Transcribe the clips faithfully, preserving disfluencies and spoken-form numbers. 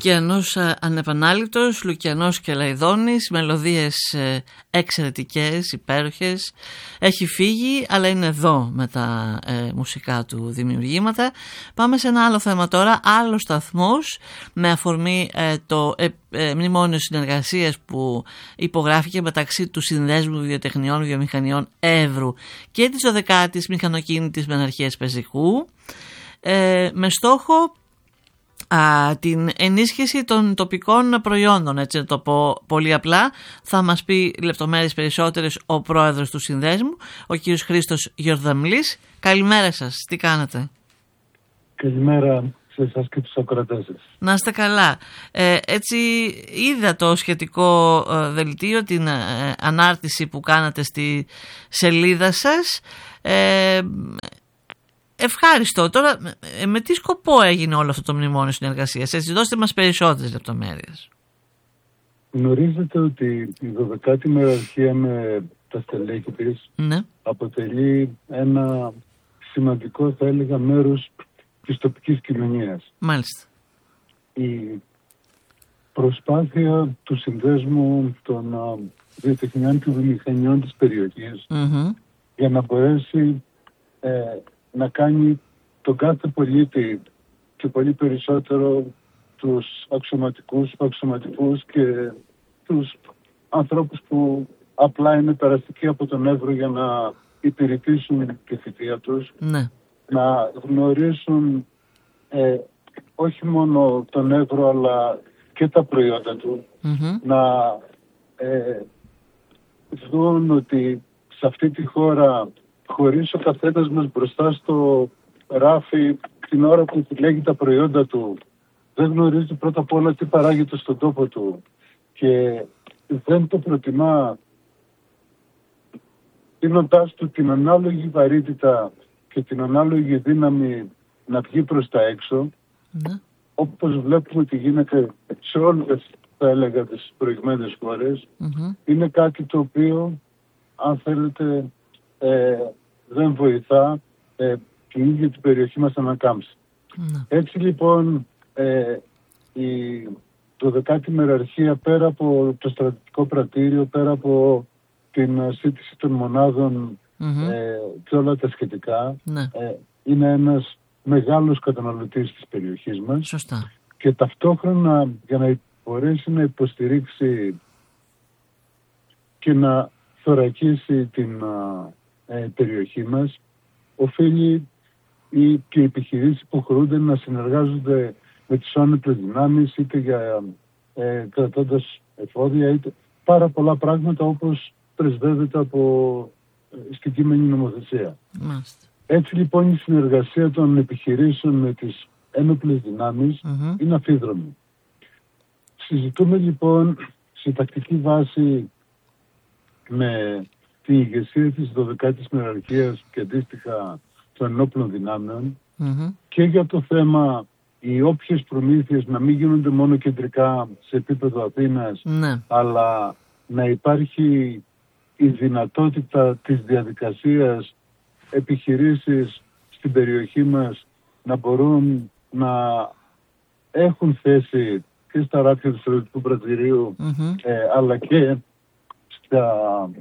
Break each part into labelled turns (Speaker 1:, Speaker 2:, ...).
Speaker 1: Λουκιανός ανεπανάληπτος, Λουκιανός και Λαϊδόνης, μελωδίες εξαιρετικές, υπέροχες. Έχει φύγει, αλλά είναι εδώ με τα ε, μουσικά του δημιουργήματα. Πάμε σε ένα άλλο θέμα τώρα, άλλο σταθμός, με αφορμή ε, το ε, ε, μνημόνιο συνεργασίας που υπογράφηκε μεταξύ του Συνδέσμου Βιοτεχνιών Βιομηχανιών Εύρου και της δωδεκάτης Μηχανοκίνητης Μεναρχίας Πεζικού, ε, με στόχο Α, την ενίσχυση των τοπικών προϊόντων, έτσι να το πω πολύ απλά. Θα μας πει λεπτομέρειες περισσότερες ο πρόεδρος του Συνδέσμου, ο κύριος Χρήστος Γιορδαμλής. Καλημέρα σας, τι κάνετε?
Speaker 2: Καλημέρα σε εσάς και τους ακροατές σας.
Speaker 1: Να είστε καλά. Ε, έτσι είδα το σχετικό ε, δελτίο, την ε, ανάρτηση που κάνατε στη σελίδα σας. Ε, Ευχάριστο. Τώρα, με τι σκοπό έγινε όλο αυτό το μνημόνιο συνεργασίας? Έτσι, δώστε μας περισσότερες λεπτομέρειες.
Speaker 2: Γνωρίζετε ότι η δωδεκάτη Μεραρχία με τα στελέχη της, ναι, αποτελεί ένα σημαντικό, θα έλεγα, μέρος της τοπικής κοινωνίας.
Speaker 1: Μάλιστα.
Speaker 2: Η προσπάθεια του Συνδέσμου των Βιοτεχνιών και Βιομηχανιών της περιοχής, mm-hmm, για να μπορέσει ε, να κάνει τον κάθε πολίτη και πολύ περισσότερο τους αξιωματικούς, αξιωματικούς και τους ανθρώπους που απλά είναι περαστικοί από τον Εύρο για να υπηρετήσουν τη θητεία τους, ναι, να γνωρίσουν ε, όχι μόνο τον Εύρο αλλά και τα προϊόντα του, mm-hmm, να ε, δουν ότι σε αυτή τη χώρα, χωρίς ο καθένας μας μπροστά στο ράφι την ώρα που επιλέγει τα προϊόντα του, δεν γνωρίζει πρώτα απ' όλα τι παράγεται στον τόπο του και δεν το προτιμά, δίνοντάς του την ανάλογη βαρύτητα και την ανάλογη δύναμη να βγει προς τα έξω, ναι, όπως βλέπουμε ότι γίνεται σε όλες, θα έλεγα, τις προηγμένες χώρες, mm-hmm, είναι κάτι το οποίο, αν θέλετε, ε, δεν βοηθά ε, την ίδια την περιοχή μας να ανακάμψει. Mm. Έτσι λοιπόν ε, η δωδεκάτη Μεραρχία, πέρα από το στρατιωτικό πρατήριο, πέρα από την σύντηση των μονάδων, mm-hmm, ε, και όλα τα σχετικά, mm, ε, είναι ένας μεγάλος καταναλωτής της περιοχής μας.
Speaker 1: Σωστά.
Speaker 2: Και ταυτόχρονα, για να μπορέσει να υποστηρίξει και να θωρακίσει την ε, περιοχή μας, οφείλει ή και οι επιχειρήσεις που χρούνται να συνεργάζονται με τις άνετες δυνάμεις, είτε για ε, κρατώντας εφόδια, είτε πάρα πολλά πράγματα όπως πρεσβεύεται από ε, στην κείμενη νομοθεσία. Μάλιστα. Έτσι λοιπόν η συνεργασία των επιχειρήσεων με τις ένοπλες δυνάμεις, mm-hmm, είναι αφίδρομη. Συζητούμε λοιπόν σε τακτική βάση με την ηγεσία της δωδεκάτης Μεραρχίας και αντίστοιχα των ενόπλων δυνάμεων, mm-hmm, και για το θέμα οι όποιες προμήθειες να μην γίνονται μόνο κεντρικά σε επίπεδο Αθήνας, ναι, αλλά να υπάρχει η δυνατότητα της διαδικασίας επιχειρήσεις στην περιοχή μας να μπορούν να έχουν θέση και στα ράφια του στρατιωτικού πρατηρίου, mm-hmm, ε, αλλά και στα,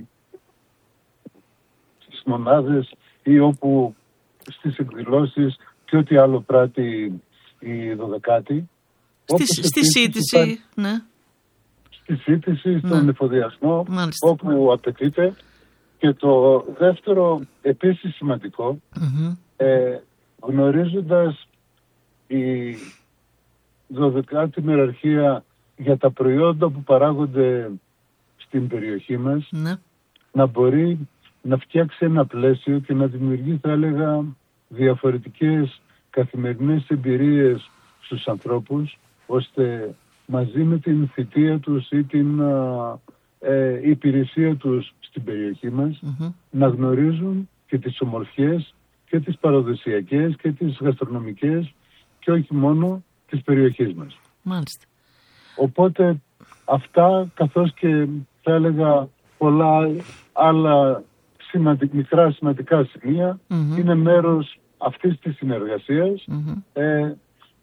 Speaker 2: στις μονάδες ή όπου στις εκδηλώσεις και ό,τι άλλο πράττει η δωδεκάτη.
Speaker 1: Στη, στη σύντηση, υπάρχει, ναι.
Speaker 2: Στη σύντηση, στον, ναι, εφοδιασμό, μάλιστα, όπου απαιτείται. Και το δεύτερο, επίσης σημαντικό, mm-hmm, ε, γνωρίζοντας η δωδεκάτη Μεραρχία για τα προϊόντα που παράγονται στην περιοχή μας, ναι, να μπορεί να φτιάξει ένα πλαίσιο και να δημιουργεί, θα έλεγα, διαφορετικές καθημερινές εμπειρίες στους ανθρώπους, ώστε μαζί με την θητεία τους ή την ε, υπηρεσία τους στην περιοχή μας, mm-hmm, να γνωρίζουν και τις ομορφιές και τις παραδοσιακές και τις γαστρονομικές και όχι μόνο της περιοχής μας.
Speaker 1: Μάλιστα.
Speaker 2: Οπότε αυτά, καθώς και θα έλεγα πολλά άλλα σημαντικ, μικρά σημαντικά σημεία, mm-hmm, είναι μέρος αυτής της συνεργασίας, mm-hmm, ε,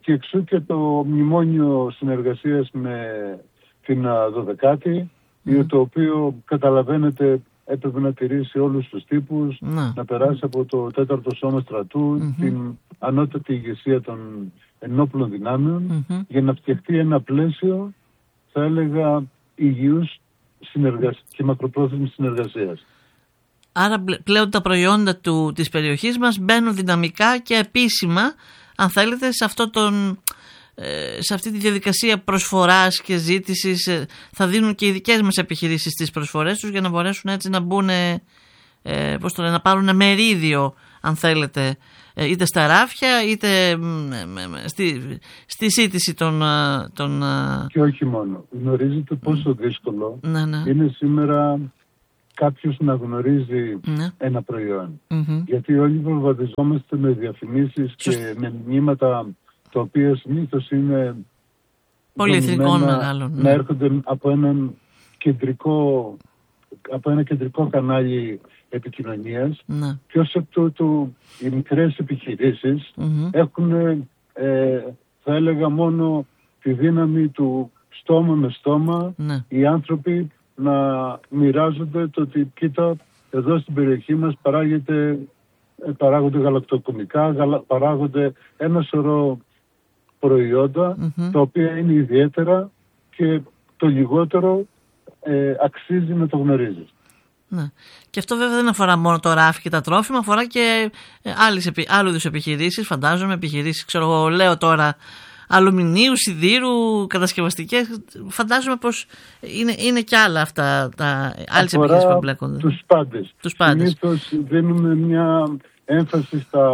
Speaker 2: και εξού και το μνημόνιο συνεργασίας με την δωδεκάτη, mm. το οποίο καταλαβαίνετε έπρεπε να τηρήσει όλους τους τύπους, mm. να περάσει από το τέταρτο σώμα στρατού, mm-hmm. την ανώτατη ηγεσία των ενόπλων δυνάμεων, mm-hmm. για να φτιαχτεί ένα πλαίσιο, θα έλεγα, υγιούς συνεργασ... και μακροπρόθεσμης συνεργασίας.
Speaker 1: Άρα πλέον τα προϊόντα του, της περιοχής μας μπαίνουν δυναμικά και επίσημα, αν θέλετε, σε, αυτό τον, σε αυτή τη διαδικασία προσφοράς και ζήτησης. Θα δίνουν και οι δικές μας επιχειρήσεις τις προσφορές τους για να μπορέσουν έτσι να μπουν, ε, πώς το λένε, να πάρουν μερίδιο, αν θέλετε, είτε στα ράφια είτε στη, στη σύντηση των, των...
Speaker 2: Και όχι μόνο. Γνωρίζετε πόσο δύσκολο
Speaker 1: ναι, ναι.
Speaker 2: είναι σήμερα κάποιος να γνωρίζει ναι. ένα προϊόν. Mm-hmm. Γιατί όλοι βομβαρδιζόμαστε με διαφημίσεις και με μηνύματα τα οποία συνήθως είναι
Speaker 1: πολυεθνικών μεγάλων.
Speaker 2: Να έρχονται από, έναν κεντρικό, από ένα κεντρικό κανάλι επικοινωνίας. Ναι. Και ως εκ τούτου οι μικρές επιχειρήσεις mm-hmm. έχουν, ε, θα έλεγα, μόνο τη δύναμη του στόμα με στόμα. Ναι. Οι άνθρωποι να μοιράζονται το ότι κοίτα, εδώ στην περιοχή μας παράγεται, παράγονται γαλακτοκομικά, γαλα, παράγονται ένα σωρό προϊόντα mm-hmm. τα οποία είναι ιδιαίτερα και το λιγότερο ε, αξίζει να το γνωρίζεις.
Speaker 1: Ναι. Και αυτό βέβαια δεν αφορά μόνο το ράφι και τα τρόφιμα, αφορά και άλλες, άλλου είδους επιχειρήσεις, φαντάζομαι, επιχειρήσεις, ξέρω εγώ, λέω τώρα, αλουμινίου, σιδήρου, κατασκευαστικές. Φαντάζομαι πως είναι, είναι και άλλα αυτά τα άλλες επιχειρήσεις που εμπλέκονται.
Speaker 2: Τους πάντες.
Speaker 1: Τους πάντες.
Speaker 2: Συνήθως δίνουμε μια έμφαση στα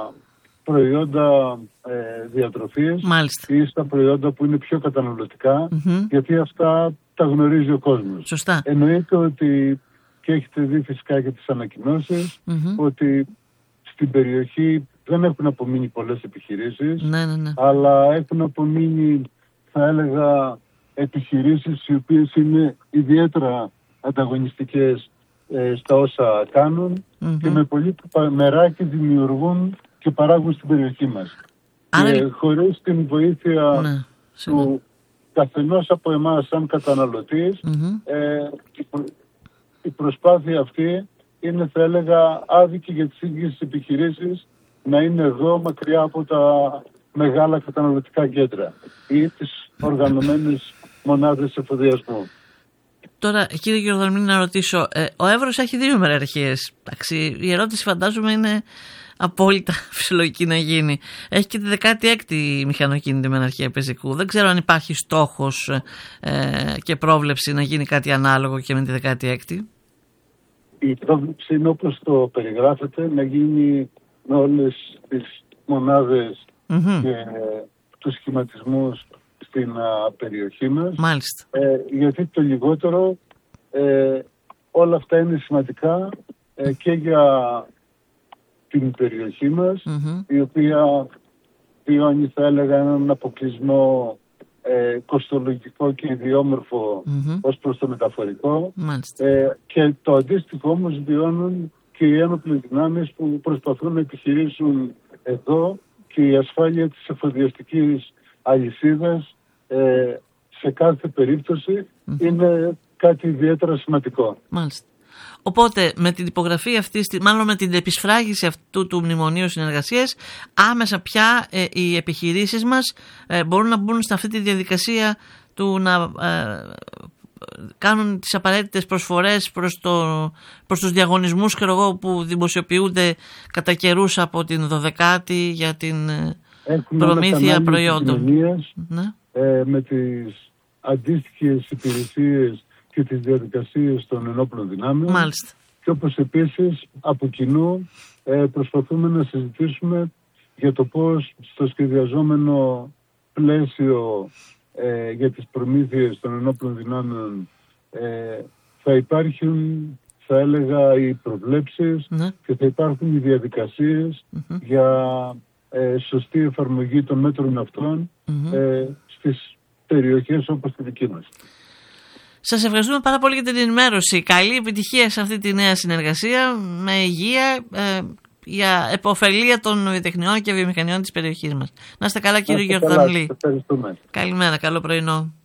Speaker 2: προϊόντα ε, διατροφής ή στα προϊόντα που είναι πιο καταναλωτικά, mm-hmm. γιατί αυτά τα γνωρίζει ο κόσμος.
Speaker 1: Σωστά.
Speaker 2: Εννοείται ότι, και έχετε δει φυσικά και τις ανακοινώσεις, mm-hmm. ότι στην περιοχή δεν έχουν απομείνει πολλές επιχειρήσεις,
Speaker 1: ναι, ναι, ναι.
Speaker 2: αλλά έχουν απομείνει, θα έλεγα, επιχειρήσεις οι οποίες είναι ιδιαίτερα ανταγωνιστικές ε, στα όσα κάνουν mm-hmm. και με πολύ μεράκι δημιουργούν και παράγουν στην περιοχή μας. Άρα... Και χωρίς την βοήθεια ναι, του καθενός από εμάς σαν καταναλωτής, mm-hmm. ε, η, προ... η προσπάθεια αυτή είναι, θα έλεγα, άδικη για τις ίδιες επιχειρήσεις να είναι εδώ μακριά από τα μεγάλα καταναλωτικά κέντρα ή τις οργανωμένες μονάδες εφοδιασμού.
Speaker 1: Τώρα, κύριε Γιορδανμή, να ρωτήσω, ε, ο Εύρος έχει δύο μεραρχίες. Η ερώτηση φαντάζομαι είναι απόλυτα φυσιολογική να γίνει. Έχει και τη δεκάτη έκτη μηχανοκίνητη μεραρχία πεζικού. Δεν ξέρω αν υπάρχει στόχος ε, και πρόβλεψη να γίνει κάτι ανάλογο και με τη δεκάτη έκτη.
Speaker 2: Η πρόβλεψη είναι, όπως το περιγράφεται, να γίνει με όλες τις μονάδες mm-hmm. και τους σχηματισμούς στην α, περιοχή μας.
Speaker 1: Μάλιστα.
Speaker 2: Ε, γιατί το λιγότερο ε, όλα αυτά είναι σημαντικά ε, και για την περιοχή μας, mm-hmm. η οποία βιώνει, θα έλεγα, έναν αποκλεισμό ε, κοστολογικό και ιδιόμορφο mm-hmm. ως προς το μεταφορικό. Ε, και το αντίστοιχο όμως βιώνουν και οι ένοπλες δυνάμεις που προσπαθούν να επιχειρήσουν εδώ, και η ασφάλεια της εφοδιαστικής αλυσίδας ε, σε κάθε περίπτωση mm-hmm. είναι κάτι ιδιαίτερα σημαντικό.
Speaker 1: Μάλιστα. Οπότε με την υπογραφή αυτή, μάλλον με την επισφράγιση αυτού του μνημονίου συνεργασίας, άμεσα πια ε, οι επιχειρήσεις μας ε, μπορούν να μπουν σε αυτή τη διαδικασία του να ε, κάνουν τις απαραίτητες προσφορές προς, το, προς τους διαγωνισμούς εγώ, που δημοσιοποιούνται κατά καιρούς από την δωδεκάτη για την
Speaker 2: Έχουμε
Speaker 1: προμήθεια προϊόντων.
Speaker 2: Ναι. Ε, με τις αντίστοιχες υπηρεσίες και τις διαδικασίες των ενόπλων δυνάμεων.
Speaker 1: Μάλιστα.
Speaker 2: Και όπως επίσης από κοινού ε, προσπαθούμε να συζητήσουμε για το πώς στο σχεδιαζόμενο πλαίσιο ε, για τις προμήθειες των ενόπλων δυνάμεων ε, θα υπάρχουν, θα έλεγα, οι προβλέψεις ναι. και θα υπάρχουν οι διαδικασίες mm-hmm. για ε, σωστή εφαρμογή των μέτρων αυτών mm-hmm. ε, στις περιοχές όπως τη δική μας.
Speaker 1: Σας ευχαριστούμε πάρα πολύ για την ενημέρωση. Καλή επιτυχία σε αυτή τη νέα συνεργασία, με υγεία ε, για επωφελία των βιοτεχνιών και βιομηχανιών της περιοχής μας. Να είστε καλά, κύριε Γιορδανλή.
Speaker 2: Ευχαριστούμε.
Speaker 1: Καλημέρα, καλό πρωινό.